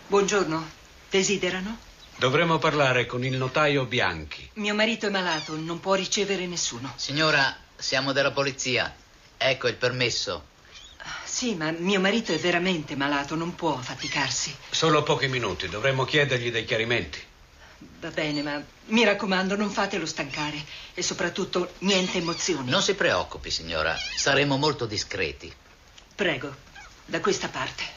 Buongiorno. Desiderano? Dovremmo parlare con il notaio Bianchi. Mio marito è malato, non può ricevere nessuno. Signora, siamo della polizia. Ecco il permesso. Sì, ma mio marito è veramente malato, non può affaticarsi. Solo pochi minuti, dovremmo chiedergli dei chiarimenti. Va bene, ma mi raccomando, non fatelo stancare. E soprattutto, niente emozioni. Non si preoccupi, signora. Saremo molto discreti. Prego, da questa parte.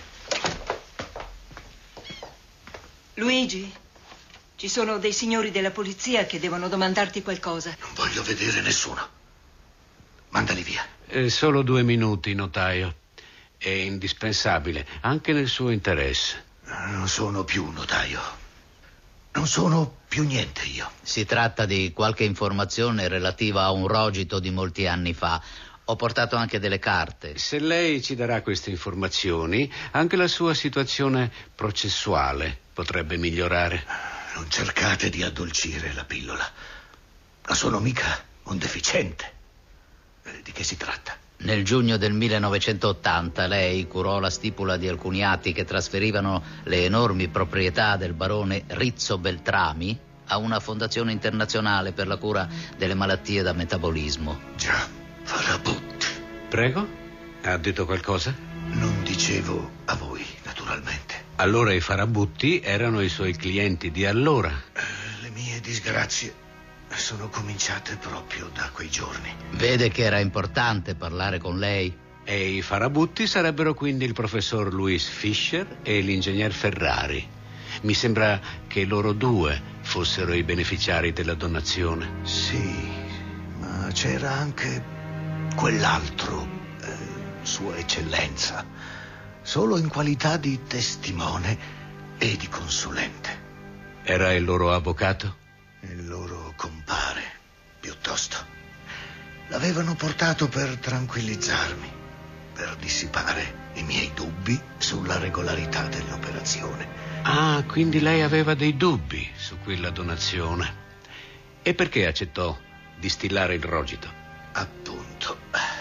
Luigi, ci sono dei signori della polizia che devono domandarti qualcosa. Non voglio vedere nessuno. Mandali via. Solo 2 minuti, notaio. È indispensabile, anche nel suo interesse. Non sono più un notaio. Non sono più niente io. Si tratta di qualche informazione relativa a un rogito di molti anni fa. Ho portato anche delle carte. Se lei ci darà queste informazioni, anche la sua situazione processuale potrebbe migliorare. Non cercate di addolcire la pillola. Non sono mica un deficiente. Di che si tratta? Nel giugno del 1980 lei curò la stipula di alcuni atti che trasferivano le enormi proprietà del barone Rizzo Beltrami a una fondazione internazionale per la cura delle malattie da metabolismo. Già, Farabutti. Prego? Ha detto qualcosa? Non dicevo a voi, naturalmente. Allora i Farabutti erano i suoi clienti di allora. Le mie disgrazie sono cominciate proprio da quei giorni. Vede che era importante parlare con lei? E i Farabutti sarebbero quindi il professor Louis Fischer e l'ingegner Ferrari. Mi sembra che loro due fossero i beneficiari della donazione. Sì, ma c'era anche quell'altro, Sua Eccellenza, solo in qualità di testimone e di consulente. Era il loro avvocato? Il loro compare, piuttosto. L'avevano portato per tranquillizzarmi, per dissipare i miei dubbi sulla regolarità dell'operazione. Ah, quindi lei aveva dei dubbi su quella donazione. E perché accettò di stillare il rogito? Appunto.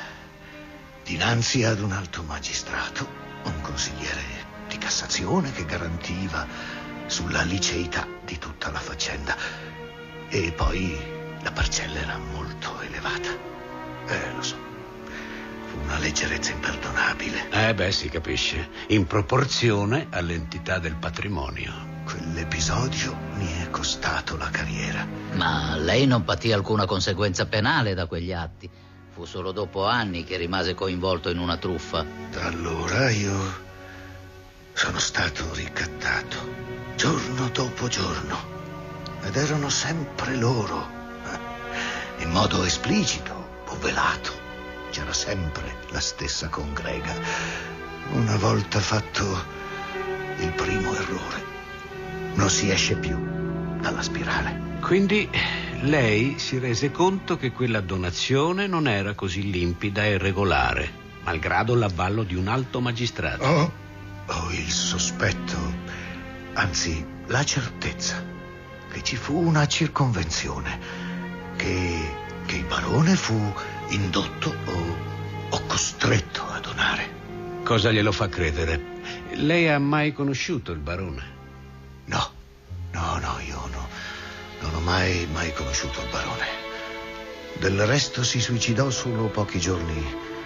Dinanzi ad un alto magistrato, un consigliere di Cassazione che garantiva sulla liceità di tutta la faccenda. E poi la parcella era molto elevata. Lo so. Fu una leggerezza imperdonabile. Beh, si capisce. In proporzione all'entità del patrimonio. Quell'episodio mi è costato la carriera. Ma lei non patì alcuna conseguenza penale da quegli atti. Fu solo dopo anni che rimase coinvolto in una truffa. Da allora io sono stato ricattato, giorno dopo giorno. Ed erano sempre loro, in modo esplicito o velato. C'era sempre la stessa congrega. Una volta fatto il primo errore, non si esce più dalla spirale. Quindi lei si rese conto che quella donazione non era così limpida e regolare, malgrado l'avallo di un alto magistrato. Ho il sospetto, anzi la certezza, che ci fu una circonvenzione, che il barone fu indotto o costretto a donare. Cosa glielo fa credere? Lei ha mai conosciuto il barone? No, io non ho mai conosciuto il barone. Del resto si suicidò solo pochi giorni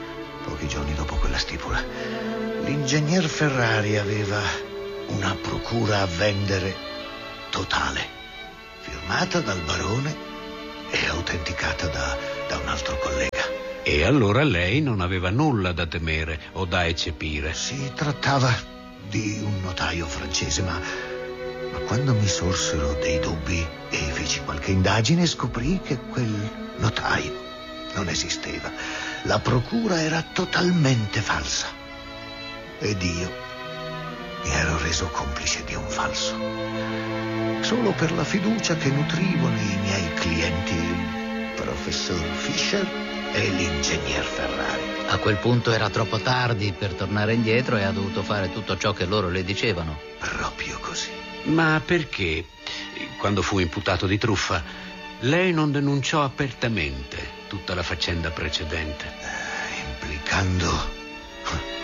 dopo quella stipula. L'ingegner Ferrari aveva una procura a vendere totale, firmata dal barone e autenticata da un altro collega. E allora lei non aveva nulla da temere o da eccepire. Si trattava di un notaio francese, ma quando mi sorsero dei dubbi e feci qualche indagine, scoprì che quel notaio non esisteva. La procura era totalmente falsa. Ed io mi ero reso complice di un falso. Solo per la fiducia che nutrivo nei miei clienti, il professor Fischer e l'ingegner Ferrari. A quel punto era troppo tardi per tornare indietro e ha dovuto fare tutto ciò che loro le dicevano. Proprio così. Ma perché, quando fu imputato di truffa, lei non denunciò apertamente tutta la faccenda precedente? Implicando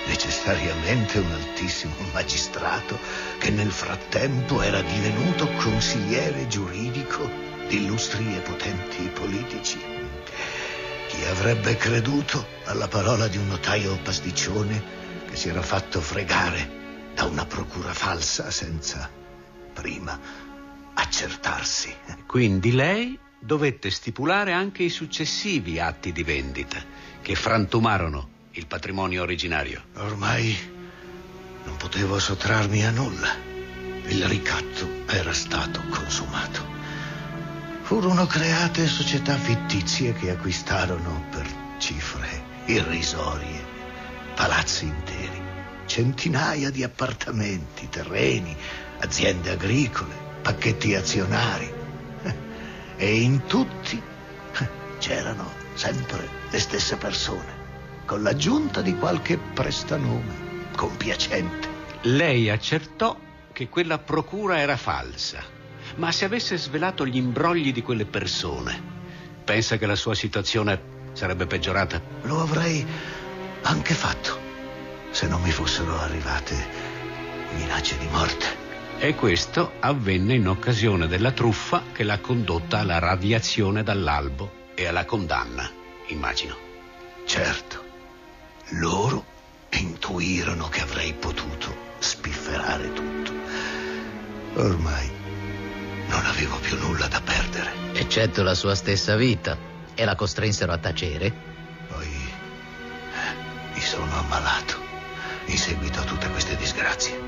necessariamente un altissimo magistrato che nel frattempo era divenuto consigliere giuridico di illustri e potenti politici. Chi avrebbe creduto alla parola di un notaio pasticcione che si era fatto fregare da una procura falsa senza prima accertarsi? Quindi lei dovette stipulare anche i successivi atti di vendita che frantumarono il patrimonio originario. Ormai non potevo sottrarmi a nulla. Il ricatto era stato consumato. Furono create società fittizie che acquistarono per cifre irrisorie palazzi interi, centinaia di appartamenti, terreni, aziende agricole, pacchetti azionari. E in tutti c'erano sempre le stesse persone, con l'aggiunta di qualche prestanome compiacente. Lei accertò che quella procura era falsa, ma se avesse svelato gli imbrogli di quelle persone, pensa che la sua situazione sarebbe peggiorata? Lo avrei anche fatto se non mi fossero arrivate minacce di morte. E questo avvenne in occasione della truffa che l'ha condotta alla radiazione dall'albo e alla condanna, immagino. Certo, loro intuirono che avrei potuto spifferare tutto. Ormai non avevo più nulla da perdere. Eccetto la sua stessa vita. E la costrinsero a tacere? Poi mi sono ammalato in seguito a tutte queste disgrazie.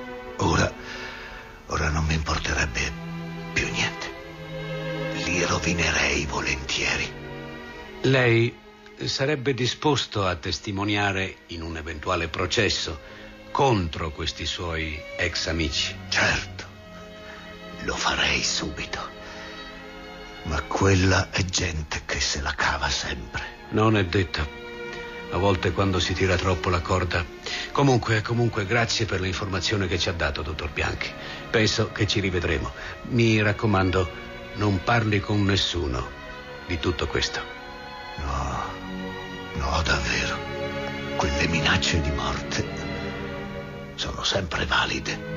Ora non mi importerebbe più niente. Li rovinerei volentieri. Lei sarebbe disposto a testimoniare in un eventuale processo contro questi suoi ex amici? Certo, lo farei subito. Ma quella è gente che se la cava sempre. Non è detto. A volte quando si tira troppo la corda. Comunque, grazie per l'informazione che ci ha dato, dottor Bianchi. Penso che ci rivedremo. Mi raccomando, non parli con nessuno di tutto questo. No, davvero. Quelle minacce di morte sono sempre valide.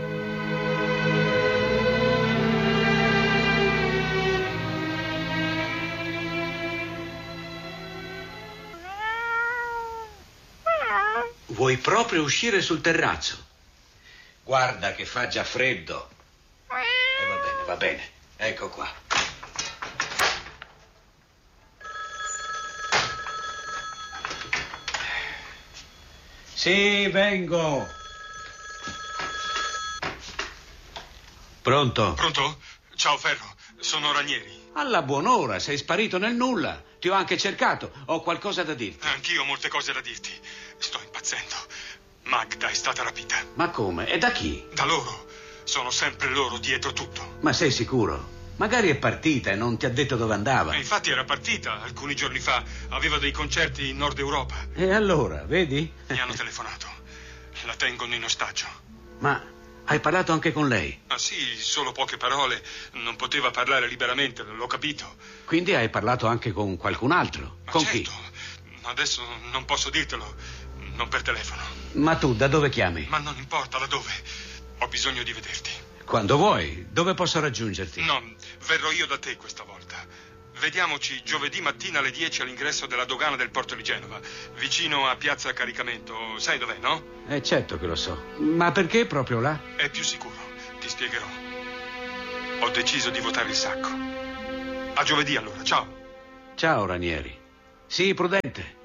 Vuoi proprio uscire sul terrazzo? Guarda che fa già freddo. Va bene. Ecco qua. Sì, vengo. Pronto? Pronto? Ciao Ferro, sono Ranieri. Alla buon'ora, sei sparito nel nulla. Ti ho anche cercato, ho qualcosa da dirti. Anch'io ho molte cose da dirti. Sto impazzendo. Magda è stata rapita. Ma come? E da chi? Da loro. Sono sempre loro dietro tutto. Ma sei sicuro? Magari è partita e non ti ha detto dove andava. E infatti era partita alcuni giorni fa. Aveva dei concerti in Nord Europa. E allora, vedi? Mi hanno telefonato. La tengono in ostaggio. Ma hai parlato anche con lei? Ah sì, solo poche parole. Non poteva parlare liberamente, l'ho capito. Quindi hai parlato anche con qualcun altro? Ma con certo. chi? Adesso non posso dirtelo. Non per telefono. Ma tu da dove chiami? Ma non importa da dove. Ho bisogno di vederti. Quando vuoi. Dove posso raggiungerti? No, verrò io da te questa volta. Vediamoci giovedì mattina alle 10 all'ingresso della dogana del porto di Genova, vicino a Piazza Caricamento. Sai dov'è, no? Certo che lo so. Ma perché proprio là? È più sicuro, ti spiegherò. Ho deciso di votare il sacco. A giovedì allora, ciao. Ciao Ranieri. Sii prudente.